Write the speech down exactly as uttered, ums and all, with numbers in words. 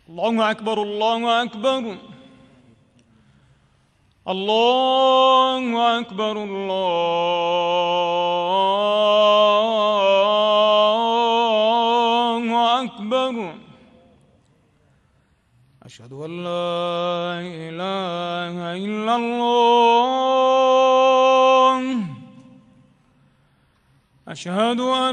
الله أكبر الله أكبر الله أكبر الله أكبر. أشهد أن لا إله إلا الله. أشهد أن